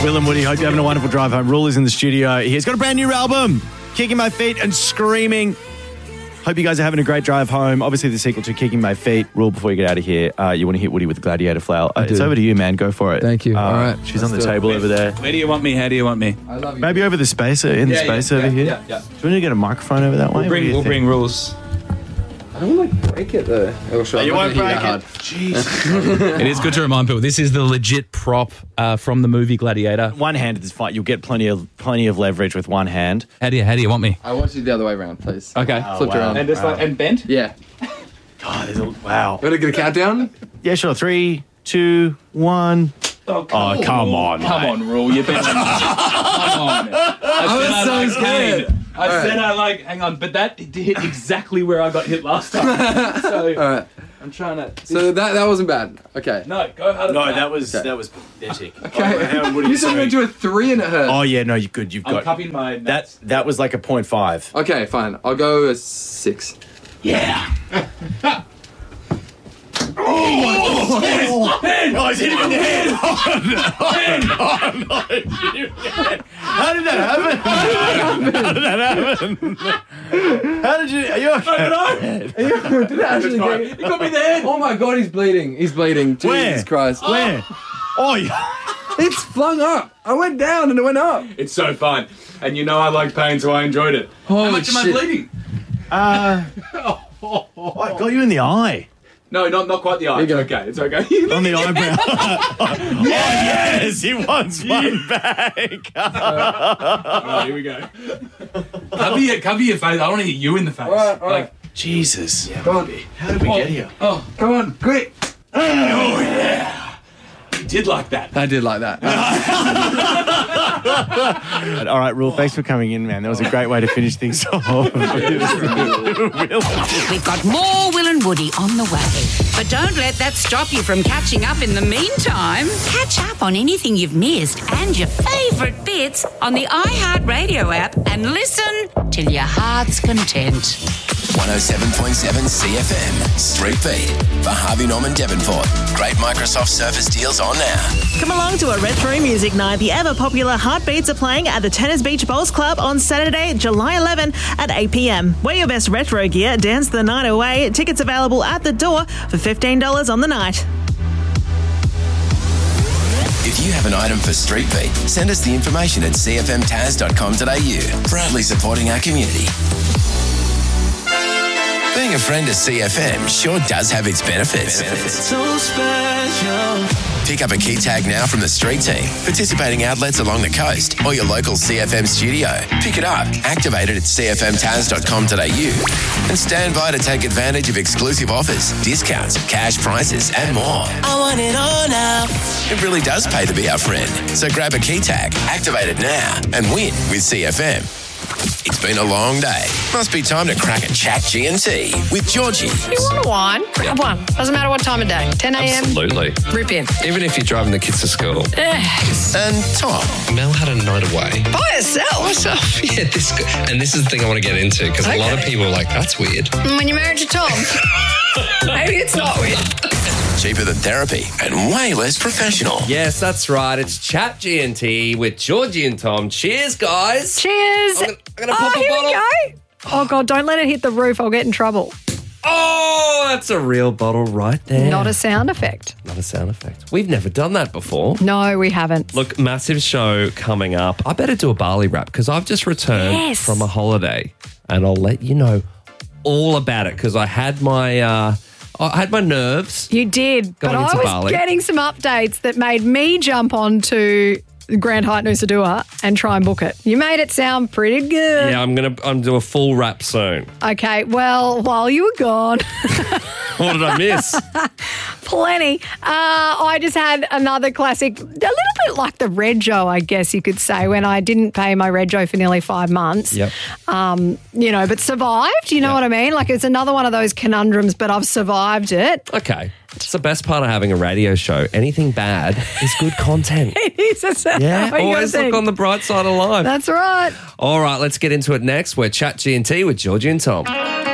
Will and Woody, hope you're having a wonderful drive home. Rule is in the studio. He's got a brand new album, Kicking My Feet and Screaming. Hope you guys are having a great drive home. Obviously, the sequel to Kicking My Feet. Rule, before you get out of here, you want to hit Woody with the Gladiator flower. It's over to you, man. Go for it. Thank you. All right. She's on the table over there. Where do you want me? How do you want me? I love you. Maybe over the space, over here. Yeah. Do you want to get a microphone over that way? We'll bring Rules. I don't want to break it though. You won't break it. Jeez. It is good to remind people, this is the legit prop from the movie Gladiator. One-handed is fine. You'll get plenty of leverage with one hand. How do you want me? I want you the other way around, please. Okay. Flipped around. And just and bent? Yeah. God, wow. You want to get a countdown? Yeah, sure. 3, 2, 1. Oh, come on. Come on, Rule. You've been... Come on. I was so scared. I said I like... Hang on. But that hit exactly where I got hit last time. So... All right. I'm trying to... So that wasn't bad. Okay. No, go harder. No, that was pathetic. Okay. You said we went to a 3 and it hurt. Oh, yeah, no, you're good. You've I'm got... cupping my... That was like a 0.5. Okay, fine. I'll go a 6. Yeah. Oh, he's hitting him in the head. How did that happen? How did you... Are you okay? Did it actually get... It got me there. Oh my God, he's bleeding. He's bleeding. Jesus Christ. Where? Oh, yeah. It's flung up. I went down and it went up. It's so fun. And you know I like pain, so I enjoyed it. Holy How much am I shit. bleeding? I got you in the eye. No, not quite the eye. you go. It's okay. On the eyebrow. Oh, yes, he wants one back. Alright, here we go. Cover your face. I want to hit you in the face. All right. Jesus. Come on. How did we get here? Oh, come on. Quick. Oh, yeah. You did like that. I did like that. All right, Rule, thanks for coming in, man. That was a great way to finish things off. We've got more Will and Woody on the way. But don't let that stop you from catching up in the meantime. Catch up on anything you've missed and your favourite bits on the iHeartRadio app and listen till your heart's content. 107.7 CFM. Street Beat for Harvey Norman Devonport. Great Microsoft Surface deals on now. Come along to a retro music night. The ever-popular Heartbeats are playing at the Tennis Beach Bowls Club on Saturday, July 11 at 8 p.m. Wear your best retro gear, dance the night away. Tickets available at the door for $15 on the night. If you have an item for Street Beat, send us the information at cfmtaz.com.au. Proudly supporting our community. Being a friend of CFM sure does have its benefits. So special. Pick up a key tag now from the street team, participating outlets along the coast, or your local CFM studio. Pick it up, activate it at cfmtaz.com.au, and stand by to take advantage of exclusive offers, discounts, cash prizes, and more. I want it all now. It really does pay to be our friend. So grab a key tag, activate it now, and win with CFM. It's been a long day. Must be time to crack a chat G&T with Georgie. You want a wine? Grab one. Doesn't matter what time of day. 10 a.m. Absolutely. Rip in. Even if you're driving the kids to school. Yes. And Tom. Mel had a night away. By herself. Myself. Yeah, this is the thing I want to get into because a lot of people are like, that's weird. When you're married to Tom, maybe it's not weird. Cheaper than therapy and way less professional. Yes, that's right. It's Chat G&T with Georgie and Tom. Cheers, guys. Cheers. I'm gonna pop a here bottle. we go. Oh, God, don't let it hit the roof. I'll get in trouble. Oh, that's a real bottle right there. Not a sound effect. Not a sound effect. We've never done that before. No, we haven't. Look, massive show coming up. I better do a barley wrap because I've just returned from a holiday and I'll let you know all about it because I had my nerves. You did, but Going I into was Bali. getting some updates that made me jump onto Grand Hyatt Nusa Dua and try and book it. You made it sound pretty good. Yeah, I'm gonna do a full wrap soon. Okay, well, while you were gone, What did I miss? plenty. I just had another classic, a little bit like the Rego, I guess you could say, when I didn't pay my Rego for nearly 5 months. Yep. But survived. You know what I mean? Like it's another one of those conundrums, but I've survived it. Okay. It's the best part of having a radio show. Anything bad is good content. It is. Yeah, always look on the bright side of life. That's right. All right, let's get into it next. We're Chat G&T with Georgie and Tom.